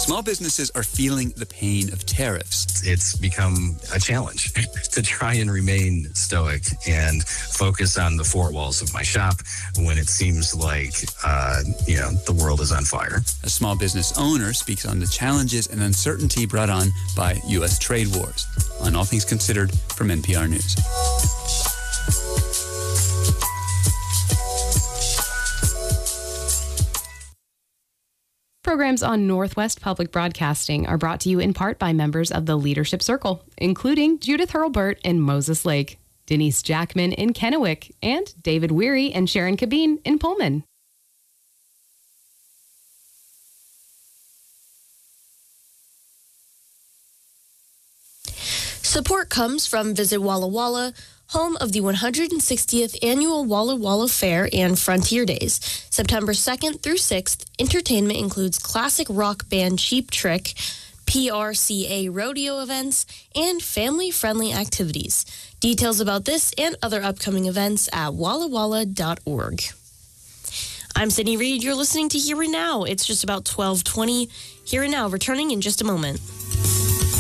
Small businesses are feeling the pain of tariffs. It's become a challenge to try and remain stoic and focus on the four walls of my shop when it seems like, the world is on fire. A small business owner speaks on the challenges and uncertainty brought on by U.S. trade wars. On All Things Considered from NPR News. Programs on Northwest Public Broadcasting are brought to you in part by members of the Leadership Circle, including Judith Hurlburt in Moses Lake, Denise Jackman in Kennewick, and David Weary and Sharon Cabine in Pullman. Support comes from Visit Walla Walla, home of the 160th Annual Walla Walla Fair and Frontier Days. September 2nd through 6th, entertainment includes classic rock band Cheap Trick, PRCA rodeo events, and family-friendly activities. Details about this and other upcoming events at wallawalla.org. I'm Sydney Reed. You're listening to Here and Now. It's just about 12:20. Here and Now, returning in just a moment.